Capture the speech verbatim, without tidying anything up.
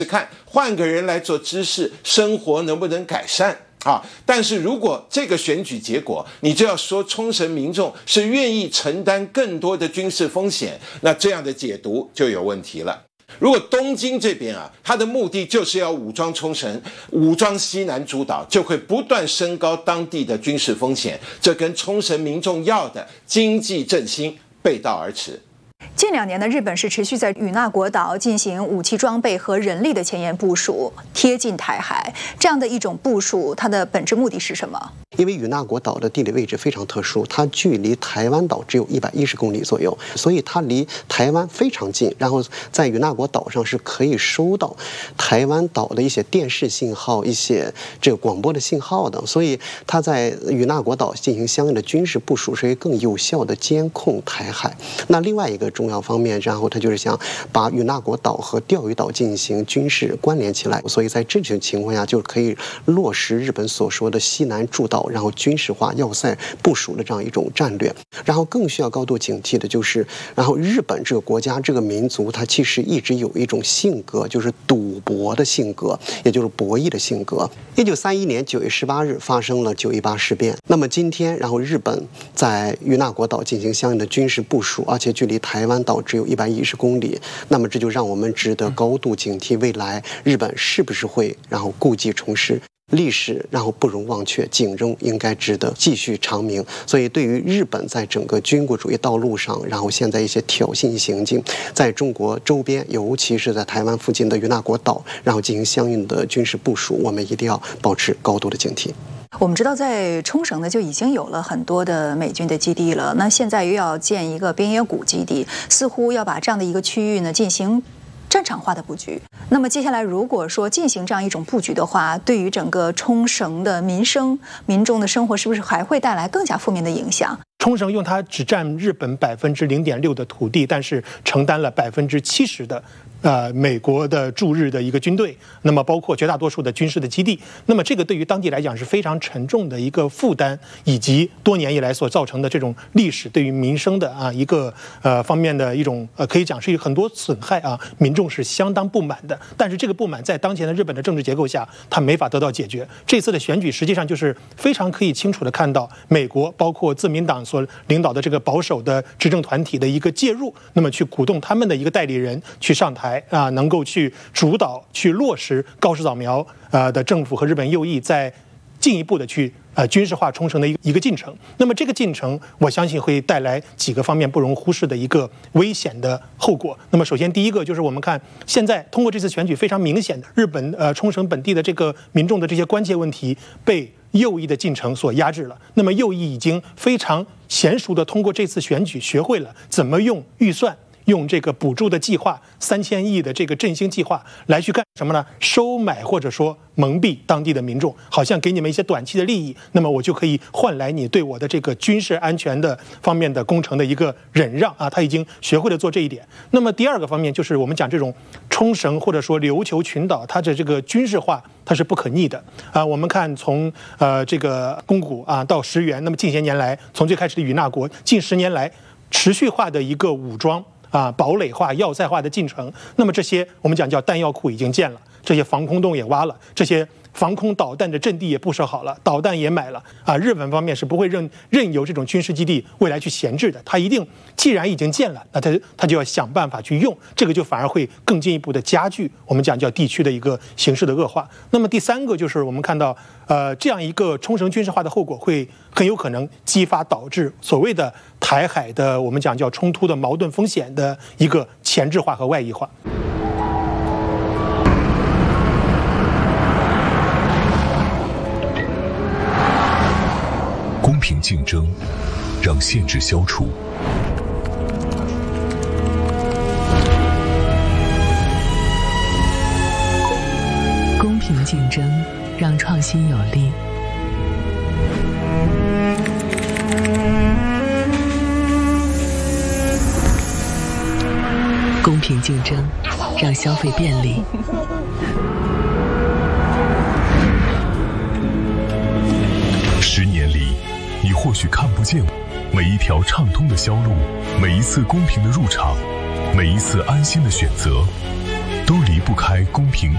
看换个人来做知识，生活能不能改善啊？但是如果这个选举结果，你就要说冲绳民众是愿意承担更多的军事风险，那这样的解读就有问题了。如果东京这边啊，它的目的就是要武装冲绳、武装西南诸岛，就会不断升高当地的军事风险，这跟冲绳民众要的经济振兴背道而驰。 近两年的日本是持续在与那国岛进行武器装备和人力的前沿部署，贴近台海。这样的一种部署，它的本质目的是什么？ 因为与那国岛的地理位置非常特殊，它距离台湾岛只有一百一十公里左右，所以它离台湾非常近。然后在与那国岛上是可以收到台湾岛的一些电视信号、一些这个广播的信号的，所以它在与那国岛进行相应的军事部署，是可以更有效的监控台海。那另外一个重要方面，然后它就是想把与那国岛和钓鱼岛进行军事关联起来，所以在这种情况下就可以落实日本所说的西南诸岛，然后军事化要塞部署的这样一种战略。然后更需要高度警惕的就是，然后日本这个国家这个民族，它其实一直有一种性格，就是赌博的性格，也就是博弈的性格。一九三一年九月十八日发生了九一八事变，那么今天，然后日本在与那国岛进行相应的军事部署，而且距离台湾岛只有一百一十公里，那么这就让我们值得高度警惕，未来日本是不是会然后故技重施。历史然后不容忘却，警钟应该值得继续长鸣。所以对于日本在整个军国主义道路上，然后现在一些挑衅行径，在中国周边，尤其是在台湾附近的与那国岛，然后进行相应的军事部署，我们一定要保持高度的警惕。 我们知道，在冲绳呢就已经有了很多的美军的基地了，那现在又要建一个边野古基地，似乎要把这样的一个区域呢进行战场化的布局。那么接下来如果说进行这样一种布局的话，对于整个冲绳的民生、民众的生活，是不是还会带来更加负面的影响？ 冲绳用它只占日本百分之零点六的土地，但是承担了百分之七十的呃美国的驻日的一个军队，那么包括绝大多数的军事的基地，那么这个对于当地来讲是非常沉重的一个负担，以及多年以来所造成的这种历史对于民生的啊一个呃方面的一种呃可以讲是很多损害啊，民众是相当不满的。但是这个不满在当前的日本的政治结构下，它没法得到解决。这次的选举实际上就是非常可以清楚的看到美国包括自民党所领导的这个保守的执政团体的一个介入，那么去鼓动他们的一个代理人去上台啊，能够去主导去落实高市早苗呃的政府和日本右翼在进一步的去呃军事化冲绳的一个一个进程。那么这个进程，我相信会带来几个方面不容忽视的一个危险的后果。那么首先第一个就是我们看现在通过这次选举非常明显的日本呃冲绳本地的这个民众的这些关切问题被右翼的进程所压制了。那么右翼已经非常娴熟的通过这次选举学会了怎么用预算。用这个补助的计划三千亿的这个振兴计划来去干什么呢？收买或者说蒙蔽当地的民众，好像给你们一些短期的利益，那么我就可以换来你对我的这个军事安全的方面的工程的一个忍让啊！他已经学会了做这一点。那么第二个方面就是我们讲这种冲绳或者说琉球群岛，它的这个军事化它是不可逆的啊！我们看从呃这个宫古啊到石垣，那么近些年来，从最开始的与那国，近十年来持续化的一个武装。啊，堡垒化、要塞化的进程，那么这些我们讲叫弹药库已经建了，这些防空洞也挖了，这些防空导弹的阵地也布设好了，导弹也买了啊。日本方面是不会任任由这种军事基地未来去闲置的，它一定既然已经建了，那它它就要想办法去用，这个就反而会更进一步的加剧我们讲叫地区的一个形势的恶化。那么第三个就是我们看到，呃，这样一个冲绳军事化的后果会很有可能激发导致所谓的台海的我们讲叫冲突的矛盾风险的一个前置化和外溢化。 公平竞争，让限制消除。 公平竞争，让创新有力。公平竞争，让消费便利。 十年里，你或许看不见每一条畅通的销路，每一次公平的入场，每一次安心的选择，都离不开公平